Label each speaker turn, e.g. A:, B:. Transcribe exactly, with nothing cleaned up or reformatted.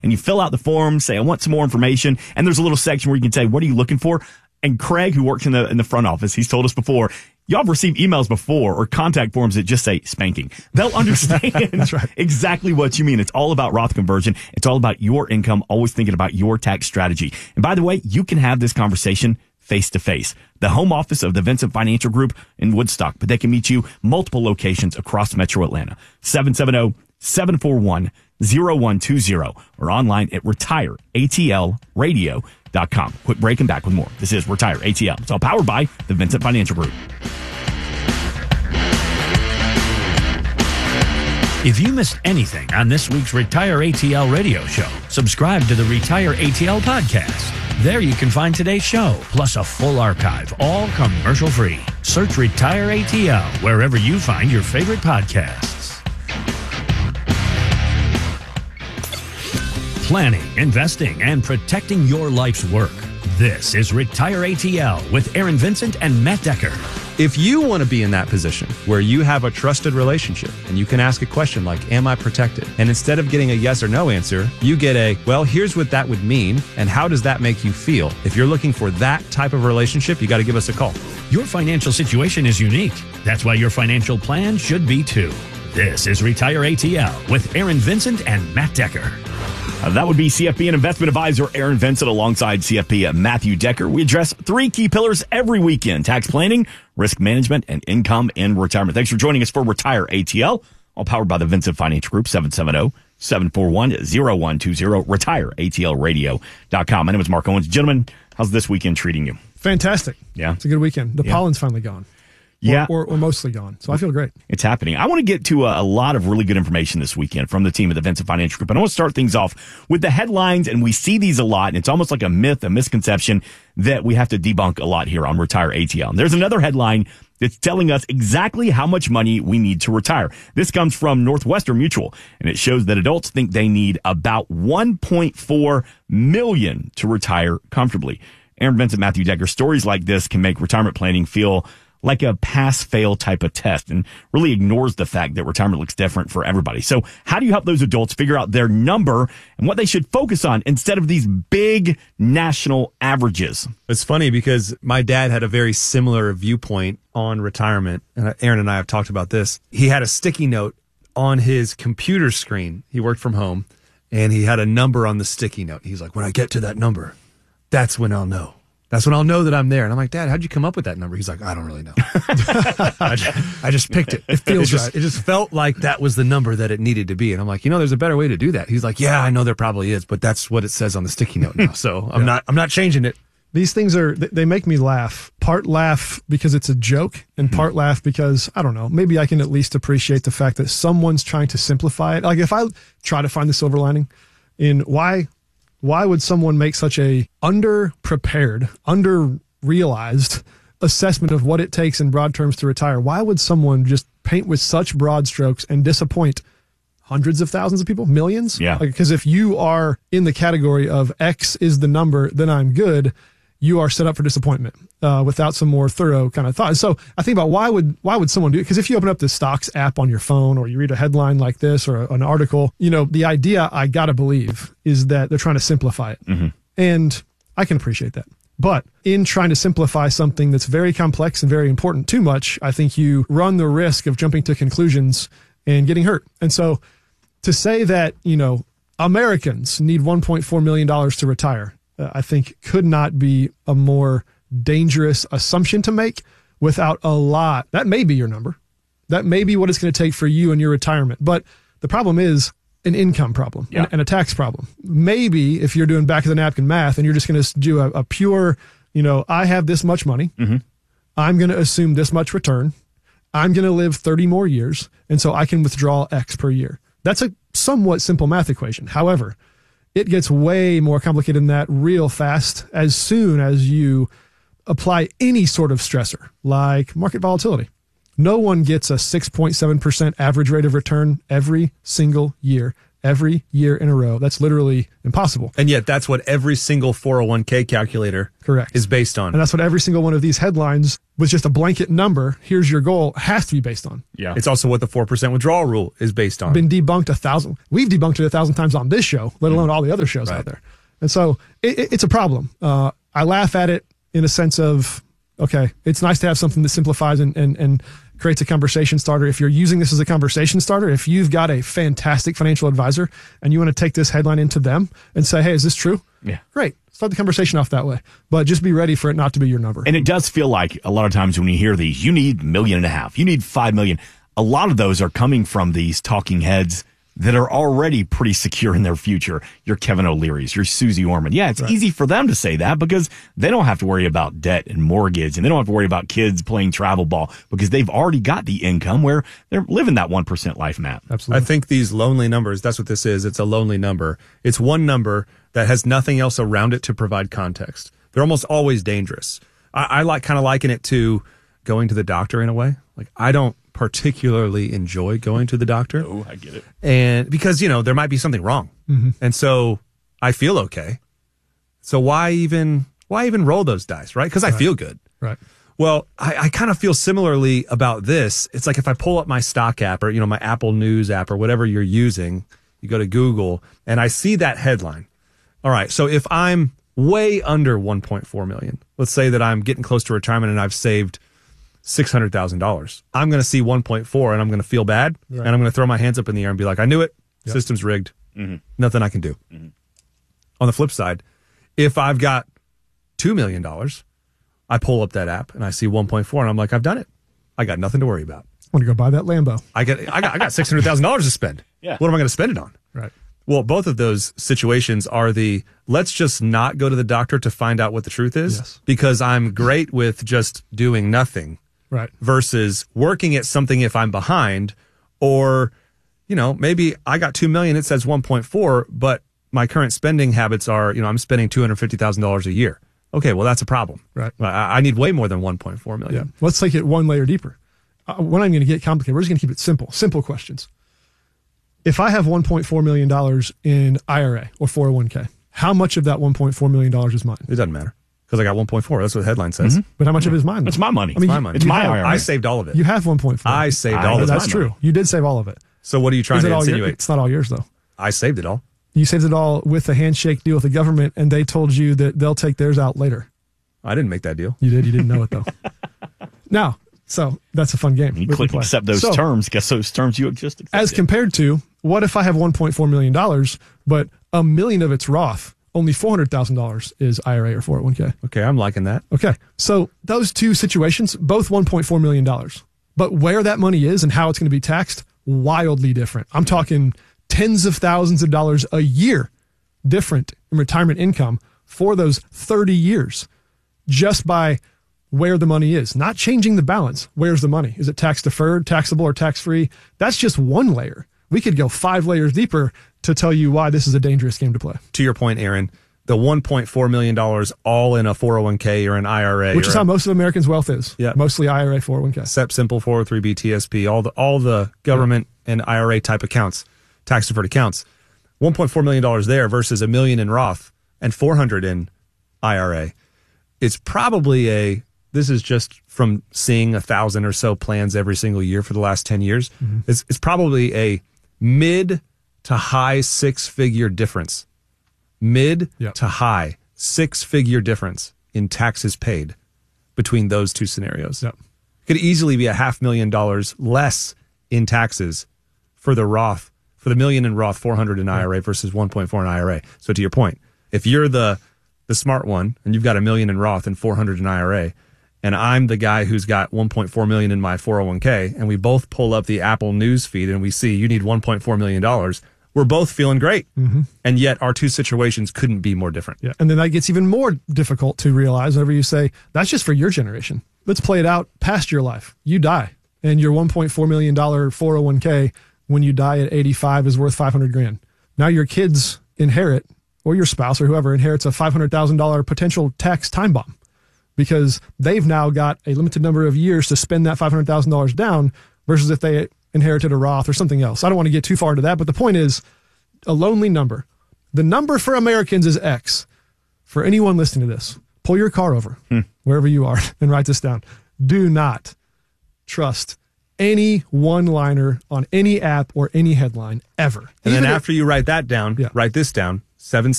A: and you fill out the form, say, I want some more information, and there's a little section where you can say, what are you looking for? And Craig, who works in the in the front office, he's told us before, y'all have received emails before or contact forms that just say spanking. They'll understand
B: That's right.
A: exactly what you mean. It's all about Roth conversion. It's all about your income, always thinking about your tax strategy. And by the way, you can have this conversation face-to-face. The home office of the Vincent Financial Group in Woodstock, but they can meet you multiple locations across Metro Atlanta. seven seven zero, seven four one, zero one two zero or online at retire A T L radio dot com. Quick break and back with more. This is Retire A T L. It's all powered by the Vincent Financial Group.
C: If you missed anything on this week's Retire A T L radio show, subscribe to the Retire A T L podcast. There you can find today's show, plus a full archive, all commercial-free. Search Retire A T L wherever you find your favorite podcasts. Planning, investing, and protecting your life's work. This is Retire A T L with Aaron Vincent and Matt Decker.
D: If you want to be in that position where you have a trusted relationship and you can ask a question like, am I protected? And instead of getting a yes or no answer, you get a, well, here's what that would mean and how does that make you feel? If you're looking for that type of relationship, you got to give us a call.
C: Your financial situation is unique. That's why your financial plan should be too. This is Retire A T L with Aaron Vincent and Matt Decker.
A: Uh, that would be C F P and investment advisor Aaron Vincent alongside C F P uh, Matthew Decker. We address three key pillars every weekend: tax planning, risk management, and income in retirement. Thanks for joining us for Retire A T L, all powered by the Vincent Financial Group, seven seven zero, seven four one, zero one two zero, retire A T L radio dot com. My name is Mark Owens. Gentlemen, how's this weekend treating you?
B: Fantastic.
A: Yeah.
B: It's a good weekend. The
A: yeah.
B: pollen's finally gone.
A: Yeah.
B: Or, or, or mostly gone. So I feel great.
A: It's happening. I want to get to a, a lot of really good information this weekend from the team at the Vincent Financial Group. And I want to start things off with the headlines, and we see these a lot, and it's almost like a myth, a misconception that we have to debunk a lot here on Retire A T L. And there's another headline that's telling us exactly how much money we need to retire. This comes from Northwestern Mutual, and it shows that adults think they need about one point four million dollars to retire comfortably. Aaron Vincent, Matthew Decker, stories like this can make retirement planning feel like a pass-fail type of test and really ignores the fact that retirement looks different for everybody. So how do you help those adults figure out their number and what they should focus on instead of these big national averages?
D: It's funny because my dad had a very similar viewpoint on retirement, and Aaron and I have talked about this. He had a sticky note on his computer screen. He worked from home, and he had a number on the sticky note. He's like, when I get to that number, that's when I'll know. That's when I'll know that I'm there. And I'm like, Dad, how'd you come up with that number? He's like, I don't really know. I, just, I just picked it. It feels it just, right. It just felt like that was the number that it needed to be. And I'm like, you know, there's a better way to do that. He's like, yeah, I know there probably is, but that's what it says on the sticky note now. So I'm yeah. not, I'm not changing it.
B: These things are, they make me laugh. Part laugh because it's a joke and mm-hmm. part laugh because, I don't know, maybe I can at least appreciate the fact that someone's trying to simplify it. Like if I try to find the silver lining in why, Why would someone make such a under-prepared, under-realized assessment of what it takes in broad terms to retire? Why would someone just paint with such broad strokes and disappoint hundreds of thousands of people, millions?
A: Yeah.
B: Because like, if you are in the category of X is the number, then I'm good, you are set up for disappointment uh, without some more thorough kind of thought. So I think about why would why would someone do it? Because if you open up the stocks app on your phone or you read a headline like this or a, an article, you know, the idea, I got to believe, is that they're trying to simplify it. Mm-hmm. And I can appreciate that. But in trying to simplify something that's very complex and very important too much, I think you run the risk of jumping to conclusions and getting hurt. And so to say that, you know, Americans need one point four million dollars to retire, I think could not be a more dangerous assumption to make without a lot. That may be your number. That may be what it's going to take for you and your retirement. But the problem is an income problem yeah. and, and a tax problem. Maybe if you're doing back of the napkin math and you're just going to do a, a pure, you know, I have this much money. Mm-hmm. I'm going to assume this much return. I'm going to live thirty more years. And so I can withdraw X per year. That's a somewhat simple math equation. However, it gets way more complicated than that real fast as soon as you apply any sort of stressor like market volatility. No one gets a six point seven percent average rate of return every single year, every year in a row. That's literally impossible.
D: And yet that's what every single four oh one k calculator
B: Correct.
D: is based on.
B: And that's what every single one of these headlines with just a blanket number, here's your goal, has to be based on.
A: Yeah.
D: It's also what the four percent withdrawal rule is based on.
B: Been debunked a thousand. We've debunked it a thousand times on this show, let alone all the other shows
D: Right.
B: out there. And so it, it, it's a problem. Uh, I laugh at it in a sense of, okay, it's nice to have something that simplifies and, and, and creates a conversation starter. If you're using this as a conversation starter, if you've got a fantastic financial advisor and you want to take this headline into them and say, hey, is this true?
A: Yeah.
B: Great. Start the conversation off that way. But just be ready for it not to be your number.
A: And it does feel like a lot of times when you hear these, you need a million and a half, you need five million. A lot of those are coming from these talking heads that are already pretty secure in their future. Your Kevin O'Leary's, your Susie Orman. Yeah, it's
B: Right.
A: easy for them to say that because they don't have to worry about debt and mortgage, and they don't have to worry about kids playing travel ball because they've already got the income where they're living that one percent life, Matt.
B: Absolutely.
D: I think these lonely numbers, that's what this is. It's a lonely number. It's one number that has nothing else around it to provide context. They're almost always dangerous. I, I like kind of liken it to going to the doctor in a way. Like, I don't particularly enjoy going to the doctor.
A: Oh, I get it.
D: And because, you know, there might be something wrong.
B: Mm-hmm.
D: And so I feel okay. So why even, why even roll those dice, right? Because I feel good.
B: Right.
D: Well, I, I kind of feel similarly about this. It's like if I pull up my stock app or, you know, my Apple News app or whatever you're using, you go to Google and I see that headline. All right. So if I'm way under one point four million, let's say that I'm getting close to retirement and I've saved six hundred thousand dollars. I'm going to see one point four and I'm going to feel bad.
B: Right.
D: And I'm going to throw my hands up in the air and be like, I knew it.
B: Yep.
D: System's rigged.
A: Mm-hmm.
D: Nothing I can do.
A: Mm-hmm.
D: On the flip side, if I've got two million dollars, I pull up that app and I see one point four and I'm like, I've done it. I got nothing to worry about.
B: I want to go buy that Lambo.
D: I got, I got, I got six hundred thousand dollars to spend.
A: Yeah.
D: What am I going to spend it on?
B: Right.
D: Well, both of those situations are the let's just not go to the doctor to find out what the truth is
B: Yes.
D: because I'm great with just doing nothing
B: Right.
D: versus working at something if I'm behind, or, you know, maybe I got two million, it says one point four, but my current spending habits are, you know, I'm spending two hundred fifty thousand dollars a year. Okay, well, that's a problem.
B: Right.
D: I, I need way more than one point four
B: Yeah.
D: million.
B: Let's take it one layer deeper. Uh, we're not even going to get complicated. We're just going to keep it simple. Simple questions. If I have one point four million dollars in I R A or four oh one k, how much of that one point four million dollars is mine?
D: It doesn't matter because I got one point four. That's what the headline says.
A: Mm-hmm.
B: But how much of it is mine?
A: It's my money.
B: I mean,
D: my
B: you-
D: money.
A: It's
B: you
A: my
B: have-
A: I R A.
D: I saved all of it.
B: You have one point four.
D: I saved
A: I-
D: all of it.
B: That's
A: my
B: true.
A: money.
B: You did save all of it.
D: So what are you trying
B: Is
D: to
B: it all your,
D: insinuate?
B: it's not all yours, though.
D: I saved it all.
B: You saved it all with a handshake deal with the government, and they told you that they'll take theirs out later.
D: I didn't make that deal.
B: You did. You didn't know it, though. Now, so that's a fun game.
A: You
B: We can
A: click
B: play.
A: accept those
B: So,
A: terms. Guess those terms you just accepted.
B: as compared to, what if I have one point four million dollars, but a million of it's Roth, only four hundred thousand dollars is I R A or four oh one k?
D: Okay, I'm liking that.
B: Okay. So those two situations, both one point four million dollars. But where that money is and how it's going to be taxed, wildly different. I'm talking tens of thousands of dollars a year different in retirement income for those thirty years just by where the money is. Not changing the balance. Where's the money? Is it tax deferred, taxable, or tax free? That's just one layer. We could go five layers deeper to tell you why this is a dangerous game to play.
D: To your point, Aaron, the one point four million dollars all in a four oh one k or an I R A.
B: Which is
D: or
B: how
D: a
B: most of Americans' wealth is.
D: Yeah.
B: Mostly I R A, four oh one k.
D: S E P Simple, four oh three B, T S P, all the all the government and I R A type accounts, tax deferred accounts. one point four million dollars there versus a million in Roth and four hundred in I R A. It's probably a, this is just from seeing a thousand or so plans every single year for the last ten years. Mm-hmm. It's, it's probably a mid to high six figure difference. Mid
B: Yep.
D: to high six figure difference in taxes paid between those two scenarios.
B: Yep.
D: Could easily be a half million dollars less in taxes for the Roth, for the million in Roth, four hundred in I R A versus one point four in I R A. So to your point, if you're the the smart one and you've got a million in Roth and four hundred in I R A, and I'm the guy who's got one point four million in my four oh one k, and we both pull up the Apple News feed and we see you need one point four million dollars, we're both feeling great. Mm-hmm. And yet our two situations couldn't be more different.
B: Yeah. And then that gets even more difficult to realize whenever you say, that's just for your generation. Let's play it out past your life. You die, and your one point four million dollars four oh one k when you die at eighty-five is worth five hundred grand. Now your kids inherit, or your spouse or whoever inherits a five hundred thousand dollars potential tax time bomb because they've now got a limited number of years to spend that five hundred thousand dollars down versus if they inherited a Roth or something else. I don't want to get too far into that, but the point is a lonely number. The number for Americans is X. For anyone listening to this, pull your car over, hmm. wherever you are, and write this down. Do not trust any one-liner on any app or any headline ever.
D: And
B: Even
D: then
B: if,
D: after you write that down,
B: yeah.
D: write this down. seven